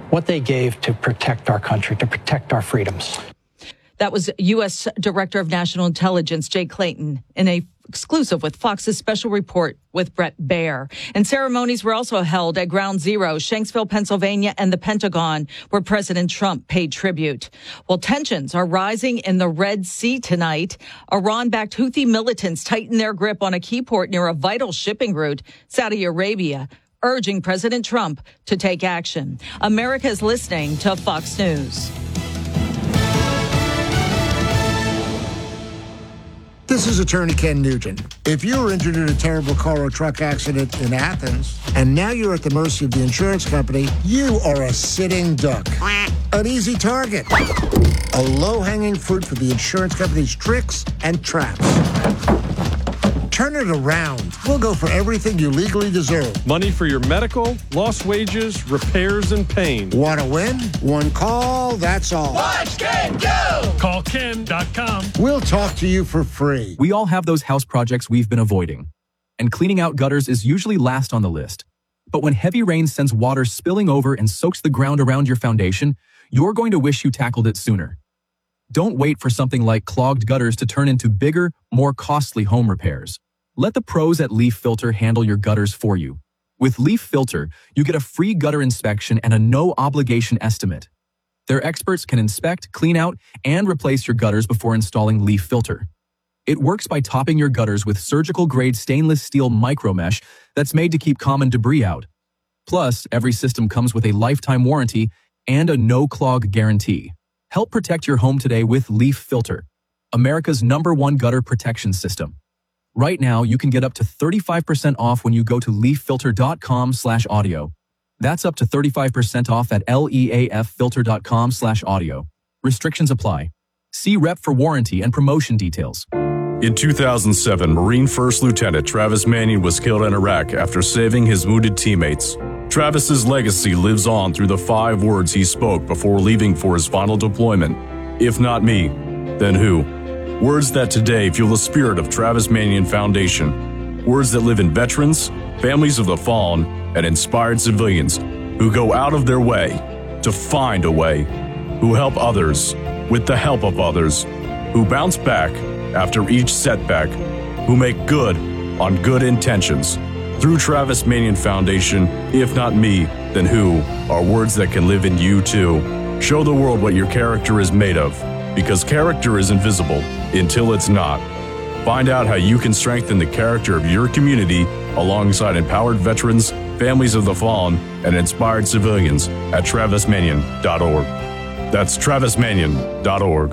what they gave to protect our country, to protect our freedoms. That was U.S. Director of National Intelligence Jay Clayton in a exclusive with Fox's special report with Brett Baer. And ceremonies were also held at Ground Zero, Shanksville, Pennsylvania, and the Pentagon, where President Trump paid tribute. Well, tensions are rising in the Red Sea tonight. Iran-backed Houthi militants tighten their grip on a key port near a vital shipping route, Saudi Arabia, urging President Trump to take action. America is listening to Fox News. This is Attorney Ken Nugent. If you were injured in a terrible car or truck accident in Athens, and now you're at the mercy of the insurance company, you are a sitting duck. An easy target. A low-hanging fruit for the insurance company's tricks and traps. Turn it around. We'll go for everything you legally deserve. Money for your medical, lost wages, repairs, and pain. Want to win? One call, that's all. Watch Ken go! Call Ken.com. We'll talk to you for free. We all have those house projects we've been avoiding. And cleaning out gutters is usually last on the list. But when heavy rain sends water spilling over and soaks the ground around your foundation, you're going to wish you tackled it sooner. Don't wait for something like clogged gutters to turn into bigger, more costly home repairs. Let the pros at Leaf Filter handle your gutters for you. With Leaf Filter, you get a free gutter inspection and a no-obligation estimate. Their experts can inspect, clean out, and replace your gutters before installing Leaf Filter. It works by topping your gutters with surgical-grade stainless steel micromesh that's made to keep common debris out. Plus, every system comes with a lifetime warranty and a no-clog guarantee. Help protect your home today with Leaf Filter, America's #1 gutter protection system. Right now, you can get up to 35% off when you go to leaffilter.com/audio. That's up to 35% off at leaffilter.com/audio. Restrictions apply. See rep for warranty and promotion details. In 2007, Marine First Lieutenant Travis Manion was killed in Iraq after saving his wounded teammates. Travis's legacy lives on through the 5 words he spoke before leaving for his final deployment. If not me, then who? Words that today fuel the spirit of Travis Manion Foundation. Words that live in veterans, families of the fallen, and inspired civilians who go out of their way to find a way, who help others with the help of others, who bounce back after each setback, who make good on good intentions. Through Travis Manion Foundation, if not me, then who, are words that can live in you too. Show the world what your character is made of, because character is invisible until it's not. Find out how you can strengthen the character of your community alongside empowered veterans, families of the fallen, and inspired civilians at travismanion.org. That's travismanion.org.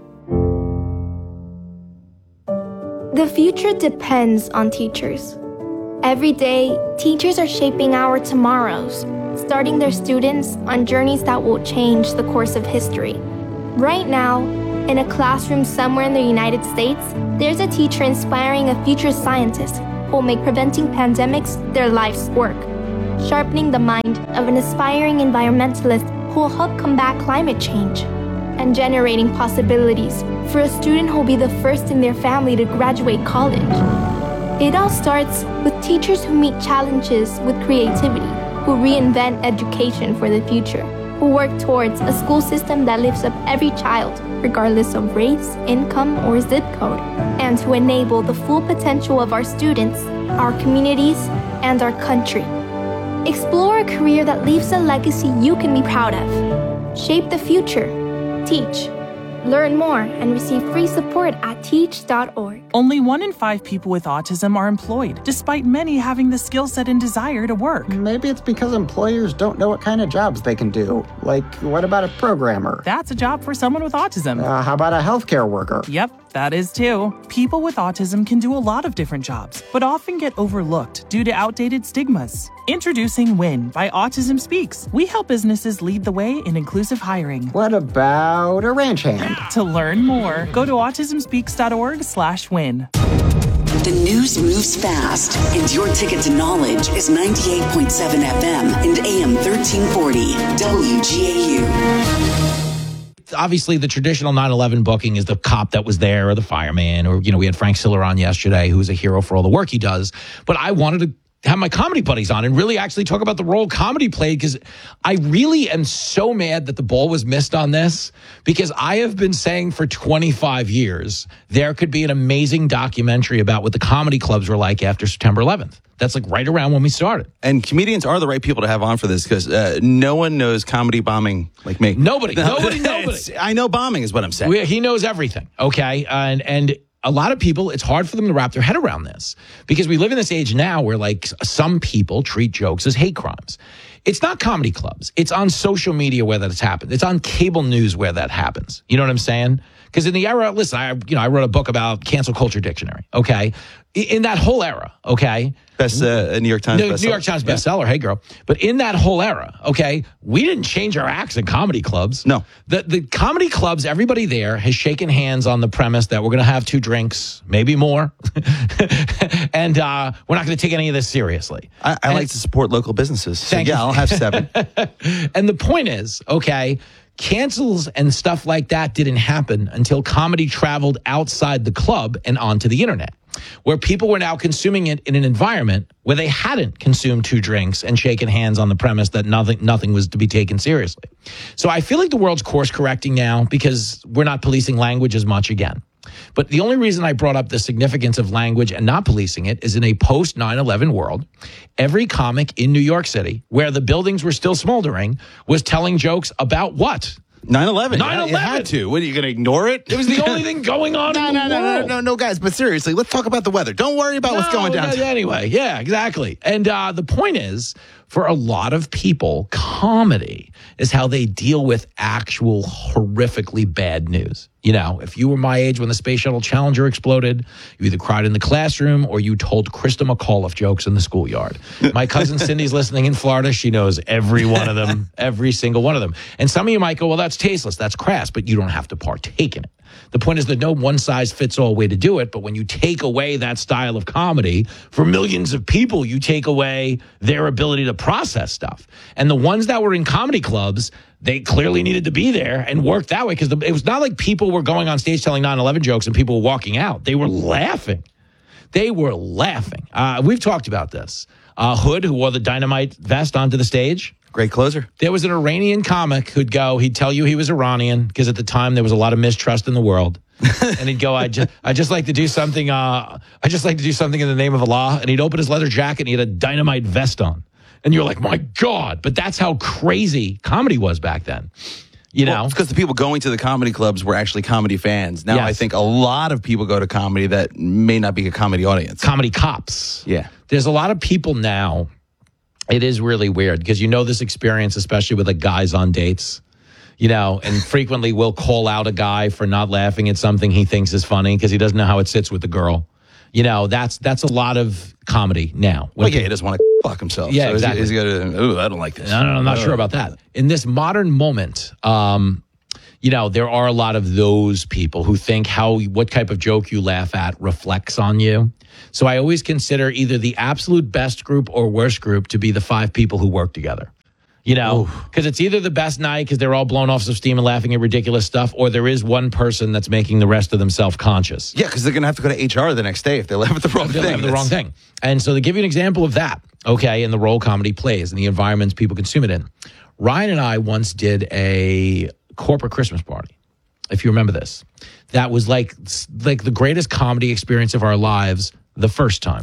The future depends on teachers. Every day, teachers are shaping our tomorrows, starting their students on journeys that will change the course of history. Right now, in a classroom somewhere in the United States, there's a teacher inspiring a future scientist who will make preventing pandemics their life's work, sharpening the mind of an aspiring environmentalist who will help combat climate change, and generating possibilities for a student who will be the first in their family to graduate college. It all starts with teachers who meet challenges with creativity, who reinvent education for the future, who work towards a school system that lifts up every child, regardless of race, income, or zip code, and to enable the full potential of our students, our communities, and our country. Explore a career that leaves a legacy you can be proud of. Shape the future. Teach. Learn more and receive free support at teach.org. Only 1 in 5 people with autism are employed, despite many having the skill set and desire to work. Maybe it's because employers don't know what kind of jobs they can do. Like, what about a programmer? That's a job for someone with autism. How about a healthcare worker? Yep, that is too. People with autism can do a lot of different jobs, but often get overlooked due to outdated stigmas. Introducing WIN by Autism Speaks. We help businesses lead the way in inclusive hiring. What about a ranch hand? To learn more, go to autismspeaks.org/win. The news moves fast, and your ticket to knowledge is 98.7 FM and AM 1340 WGAU. Obviously, the traditional 9/11 booking is the cop that was there or the fireman, or, we had Frank Siller on yesterday, who's a hero for all the work he does. But I wanted to have my comedy buddies on and really actually talk about the role comedy played, because I really am so mad that the ball was missed on this, because I have been saying for 25 years there could be an amazing documentary about what the comedy clubs were like after September 11th. That's like right around when we started. And comedians are the right people to have on for this, because no one knows comedy bombing like me. Nobody. I know bombing is what I'm saying. He knows everything, okay? And a lot of people, it's hard for them to wrap their head around this, because we live in this age now where like some people treat jokes as hate crimes. It's not comedy clubs. It's on social media where that's happened. It's on cable news where that happens. You know what I'm saying? Because in the era, listen, I wrote a book about cancel culture dictionary, okay? In that whole era, okay? Best New York Times bestseller. New York Times bestseller, hey girl. But in that whole era, okay, we didn't change our acts in comedy clubs. No. The comedy clubs, everybody there has shaken hands on the premise that we're going to have 2 drinks, maybe more. And we're not going to take any of this seriously. I like to support local businesses. So Thank you. I'll have 7. And the point is, okay, cancels and stuff like that didn't happen until comedy traveled outside the club and onto the internet, where people were now consuming it in an environment where they hadn't consumed 2 drinks and shaken hands on the premise that nothing was to be taken seriously. So I feel like the world's course correcting now, because we're not policing language as much again. But the only reason I brought up the significance of language and not policing it is in a post 9/11 world, every comic in New York City, where the buildings were still smoldering, was telling jokes about what? 9/11. 9/11. You had to. What, are you going to ignore it? It was the only thing going on in the world. No, guys. But seriously, let's talk about the weather. Don't worry about what's going down. Anyway, yeah, exactly. And the point is, for a lot of people, comedy is how they deal with actual horrifically bad news. You know, if you were my age when the Space Shuttle Challenger exploded, you either cried in the classroom or you told Krista McAuliffe jokes in the schoolyard. My cousin Cindy's listening in Florida. She knows every one of them, every single one of them. And some of you might go, well, that's tasteless, that's crass, but you don't have to partake in it. The point is that no one-size-fits-all way to do it, but when you take away that style of comedy, for millions of people, you take away their ability to process stuff. And the ones that were in comedy clubs, they clearly needed to be there and work that way, because it was not like people were going on stage telling 9/11 jokes and people were walking out. They were laughing. They were laughing. We've talked about this. Hood, who wore the dynamite vest onto the stage. Great closer. There was an Iranian comic he'd tell you he was Iranian, because at the time there was a lot of mistrust in the world. And he'd go, I just like to do something. I just like to do something in the name of Allah. And he'd open his leather jacket and he had a dynamite vest on. And you're like, my God. But that's how crazy comedy was back then. You know, it's because the people going to the comedy clubs were actually comedy fans. Now, Yes. I think a lot of people go to comedy that may not be a comedy audience. Comedy cops. Yeah. There's a lot of people now. It is really weird, because you know this experience, especially with guys on dates, you know, and frequently we'll call out a guy for not laughing at something he thinks is funny because he doesn't know how it sits with the girl. You know, that's a lot of comedy now. Well, yeah, he doesn't want to fuck himself. Yeah, so exactly. He's going to, ooh, I don't like this. No, I'm not sure about that. In this modern moment, you know, there are a lot of those people who think what type of joke you laugh at reflects on you. So I always consider either the absolute best group or worst group to be the 5 people who work together. You know, because it's either the best night because they're all blown off some steam and laughing at ridiculous stuff, or there is one person that's making the rest of them self-conscious. Yeah, because they're going to have to go to HR the next day if they laugh at the wrong thing. They laugh at the wrong thing. And so to give you an example of that, okay, in the role comedy plays and the environments people consume it in, Ryan and I once did a corporate Christmas party, if you remember this. That was like the greatest comedy experience of our lives the first time.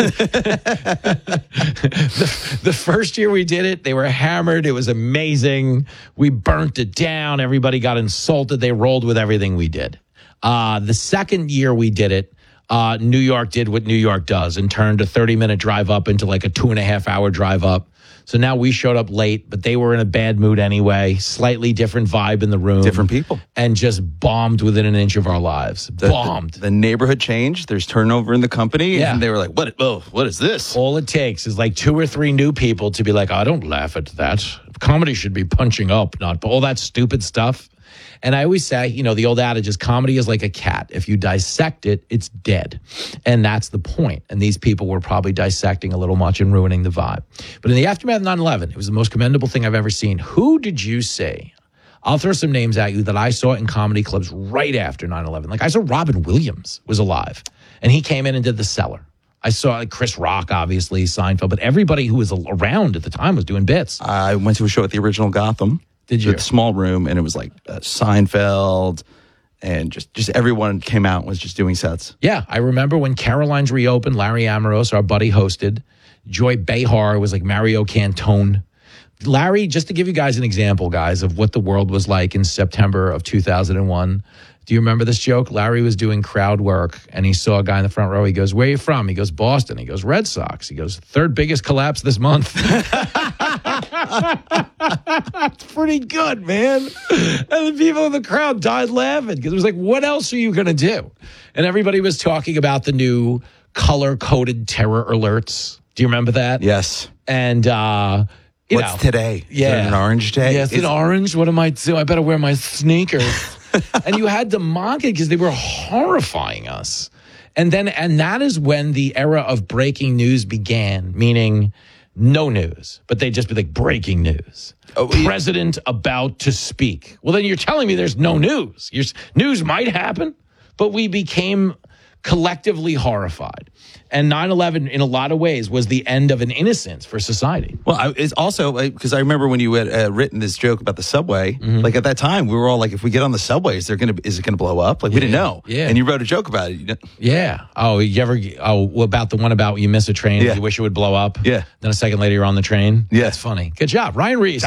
the first year we did it, they were hammered. It was amazing. We burnt it down. Everybody got insulted. They rolled with everything we did. The second year we did it, New York did what New York does and turned a 30-minute drive up into like a 2.5-hour drive up. So now we showed up late, but they were in a bad mood anyway. Slightly different vibe in the room. Different people. And just bombed within an inch of our lives. Bombed. The neighborhood changed. There's turnover in the company. Yeah. And they were like, what is this? All it takes is like 2 or 3 new people to be like, I don't laugh at that. Comedy should be punching up, not all that stupid stuff. And I always say, you know, the old adage is comedy is like a cat. If you dissect it, it's dead. And that's the point. And these people were probably dissecting a little much and ruining the vibe. But in the aftermath of 9/11, it was the most commendable thing I've ever seen. Who did you see? I'll throw some names at you that I saw in comedy clubs right after 9/11. Like I saw Robin Williams was alive. And he came in and did The Cellar. I saw like Chris Rock, obviously, Seinfeld, but everybody who was around at the time was doing bits. I went to a show at the original Gotham. Did you? At a small room, and it was like Seinfeld, and just everyone came out and was just doing sets. Yeah, I remember when Caroline's reopened, Larry Amorose, our buddy, hosted. Joy Behar was like Mario Cantone. Larry, just to give you guys an example, guys, of what the world was like in September of 2001. Do you remember this joke? Larry was doing crowd work, and he saw a guy in the front row. He goes, "Where are you from?" He goes, "Boston." He goes, "Red Sox." He goes, "Third biggest collapse this month." That's pretty good, man. And the people in the crowd died laughing because it was like, what else are you going to do? And everybody was talking about the new color-coded terror alerts. Do you remember that? Yes. And, what's today? Yeah. Is it an orange day? Yes, it's orange. What am I doing? I better wear my sneakers. And you had to mock it because they were horrifying us. And that is when the era of breaking news began, meaning no news, but they'd just be like breaking news. President about to speak. Well, then you're telling me there's no news. News might happen, but we became collectively horrified. And 9/11, in a lot of ways, was the end of an innocence for society. Well, it's also because I remember when you had written this joke about the subway. Like at that time, we were all like, "If we get on the subway, is it going to blow up?" Like we didn't know. Yeah. And you wrote a joke about it. You know? Yeah. Oh, about the one about you miss a train, you wish it would blow up. Yeah. Then a second later, you're on the train. Yeah. That's funny. Good job, Ryan Reese.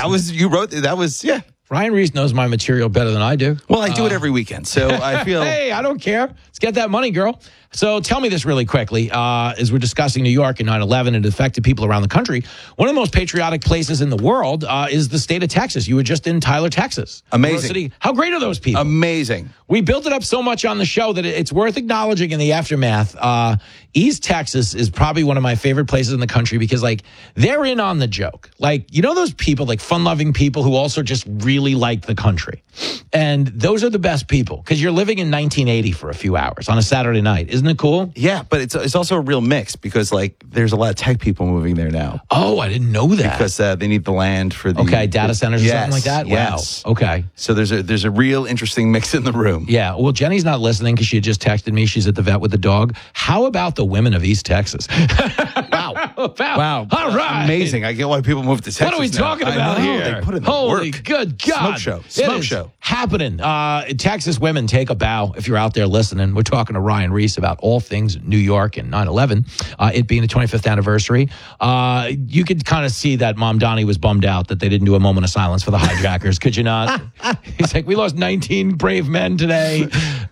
Yeah. Ryan Reese knows my material better than I do. Well, I do it every weekend, so I feel. Hey, I don't care. Let's get that money, girl. So tell me this really quickly. As we're discussing New York and 9/11, it affected people around the country. One of the most patriotic places in the world is the state of Texas. You were just in Tyler, Texas. Amazing. How great are those people? Amazing. We built it up so much on the show that it's worth acknowledging in the aftermath. East Texas is probably one of my favorite places in the country because, like, they're in on the joke. Like, you know those people, like fun-loving people who also just really like the country. And those are the best people because you're living in 1980 for a few hours on a Saturday night. Isn't it cool? Yeah, but it's also a real mix because, like, there's a lot of tech people moving there now. Oh, I didn't know that. Because they need the land for the... data centers or something like that? Yes. Wow. Okay. So there's a real interesting mix in the room. Yeah. Well, Jenny's not listening because she had just texted me. She's at the vet with the dog. How about the women of East Texas? Wow. Wow. All right. Amazing. I get why people move to Texas. What are we talking about here? They put in the Holy work. good God. Smoke show. Happening. Texas women, take a bow if you're out there listening. We're talking to Ryan Reese about all things New York and 9/11, it being the 25th anniversary. You could kind of see that Mom Donnie was bummed out that they didn't do a moment of silence for the hijackers. Could you not? He's like, we lost 19 brave men today.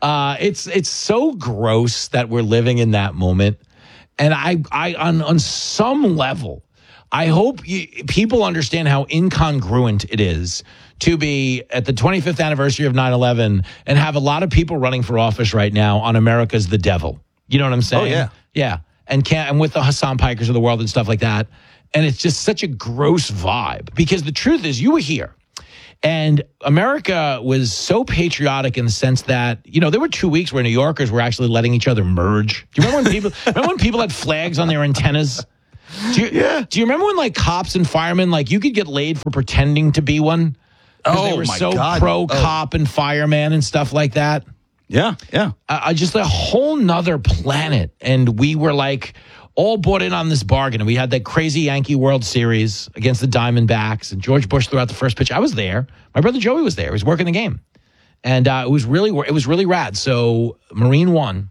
It's so gross that we're living in that moment. And I on some level, I hope people understand how incongruent it is to be at the 25th anniversary of 9/11 and have a lot of people running for office right now on America's the devil. You know what I'm saying? Oh, yeah. Yeah. And with the Hassan Pikers of the world and stuff like that. And it's just such a gross vibe because the truth is you were here. And America was so patriotic in the sense that, you know, there were 2 weeks where New Yorkers were actually letting each other merge. Do you remember when people had flags on their antennas? Do you remember when, like, cops and firemen, like, you could get laid for pretending to be one? They were so pro-cop and fireman and stuff like that. Yeah. Just a whole nother planet. And we were, like, all bought in on this bargain. And we had that crazy Yankee World Series against the Diamondbacks. And George Bush threw out the first pitch. I was there. My brother Joey was there. He was working the game. And it was really rad. So Marine One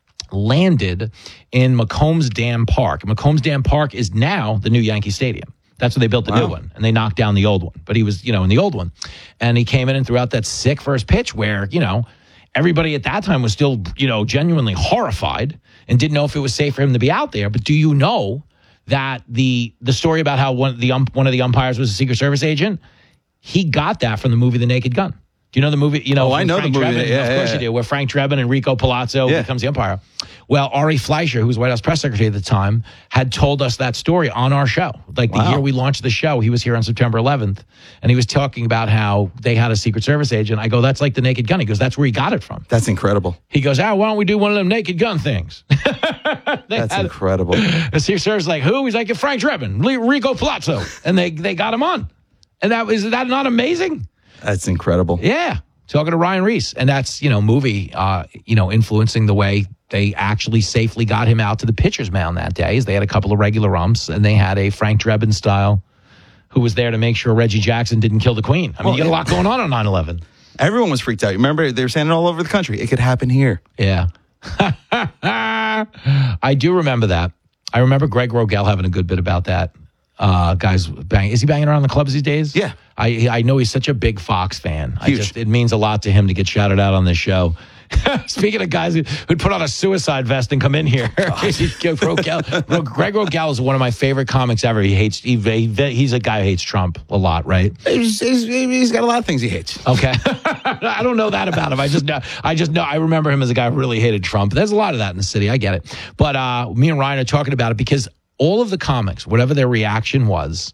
landed in McCombs Dam Park. And McCombs Dam Park is now the new Yankee Stadium. That's where they built the new one. And they knocked down the old one. But he was, in the old one. And he came in and threw out that sick first pitch where, everybody at that time was still, genuinely horrified and didn't know if it was safe for him to be out there. But do you know that the story about how one of the umpires was a Secret Service agent? He got that from the movie The Naked Gun. Do you know the movie? I know Frank the movie. Drebin, of course you do. Where Frank Drebin and Rico Palazzo becomes the umpire. Well, Ari Fleischer, who was White House press secretary at the time, had told us that story on our show. Like the year we launched the show, he was here on September 11th, and he was talking about how they had a Secret Service agent. I go, that's like the Naked Gun. He goes, that's where he got it from. That's incredible. He goes, why don't we do one of them Naked Gun things? That's incredible. The Secret Service is like, who? He's like, Frank Drebin, Rico Palazzo. And they got him on. And is that not amazing? That's incredible. Yeah. Talking to Ryan Reese. And that's, movie, influencing the way they actually safely got him out to the pitcher's mound that day. They had a couple of regular umps, and they had a Frank Drebin style who was there to make sure Reggie Jackson didn't kill the Queen. I mean, you got a lot going on 9/11. Everyone was freaked out. Remember, they were saying it all over the country. It could happen here. Yeah. I do remember that. I remember Greg Rogel having a good bit about that. Guys, is he banging around the clubs these days? Yeah. I know he's such a big Fox fan. Huge. It means a lot to him to get shouted out on this show. Speaking of guys who'd put on a suicide vest and come in here, Greg Rogel is one of my favorite comics ever. He's a guy who hates Trump a lot, right? He's got a lot of things he hates. Okay. I don't know that about him. I just know I remember him as a guy who really hated Trump. There's a lot of that in the city. I get it. But me and Ryan are talking about it because all of the comics, whatever their reaction was,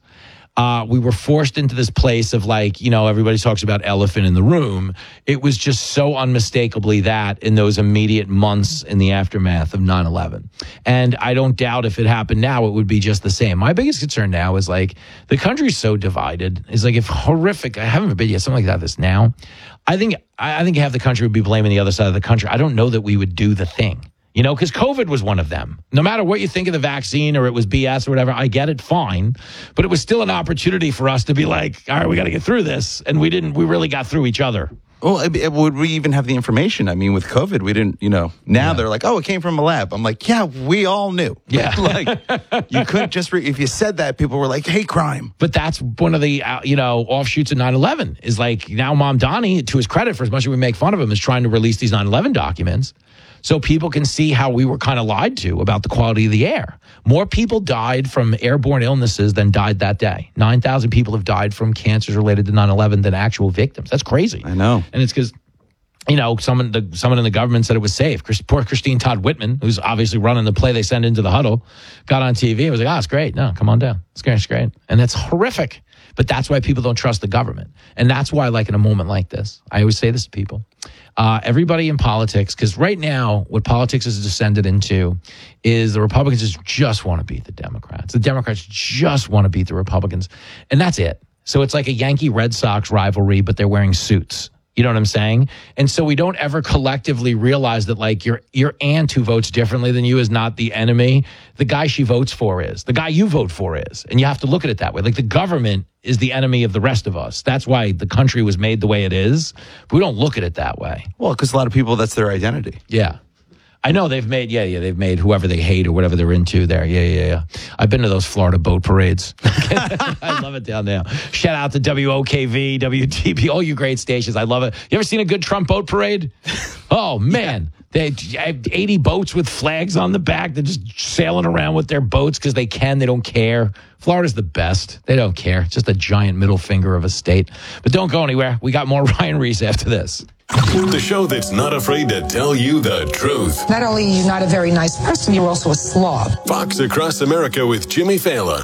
we were forced into this place of like, everybody talks about elephant in the room. It was just so unmistakably that in those immediate months in the aftermath of 9/11. And I don't doubt if it happened now, it would be just the same. My biggest concern now is like the country's so divided. It's like if horrific, I haven't forbid yet, something like that this now. I think half the country would be blaming the other side of the country. I don't know that we would do the thing. Because COVID was one of them. No matter what you think of the vaccine or it was BS or whatever, I get it, fine. But it was still an opportunity for us to be like, all right, we got to get through this. And we really got through each other. Well, would we even have the information? I mean, with COVID, we didn't, now they're like, oh, it came from a lab. I'm like, yeah, we all knew. Yeah. You couldn't just, if you said that, people were like, hate crime. But that's one of the, offshoots of 9/11 is like now Mamdani, to his credit, for as much as we make fun of him, is trying to release these 9/11 documents. So people can see how we were kind of lied to about the quality of the air. More people died from airborne illnesses than died that day. 9,000 people have died from cancers related to 9/11 than actual victims. That's crazy. I know. And it's because, someone in the government said it was safe. Poor Christine Todd Whitman, who's obviously running the play they send into the huddle, got on TV and was like, it's great. No, come on down. It's great. And that's horrific. But that's why people don't trust the government. And that's why, like in a moment like this, I always say this to people. Everybody in politics, because right now what politics has descended into is the Republicans just want to beat the Democrats. The Democrats just want to beat the Republicans. And that's it. So it's like a Yankee-Red Sox rivalry, but they're wearing suits. You know what I'm saying? And so we don't ever collectively realize that like your aunt who votes differently than you is not the enemy. The guy she votes for is. The guy you vote for is. And you have to look at it that way. Like the government is the enemy of the rest of us. That's why the country was made the way it is. But we don't look at it that way. Well, because a lot of people, that's their identity. Yeah. I know they've made, they've made whoever they hate or whatever they're into there. Yeah. I've been to those Florida boat parades. I love it down there. Shout out to WOKV, WTP, all you great stations. I love it. You ever seen a good Trump boat parade? Oh, man. They have 80 boats with flags on the back. They're just sailing around with their boats because they can. They don't care. Florida's the best. They don't care. It's just a giant middle finger of a state. But don't go anywhere. We got more Ryan Reese after this. The show that's not afraid to tell you the truth. Not only are you not a very nice person, you're also a slob. Fox Across America with Jimmy Fallon.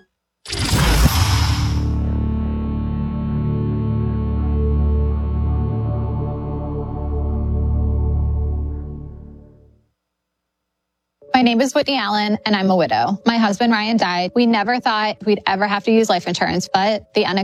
My name is Whitney Allen, and I'm a widow. My husband, Ryan, died. We never thought we'd ever have to use life insurance, but the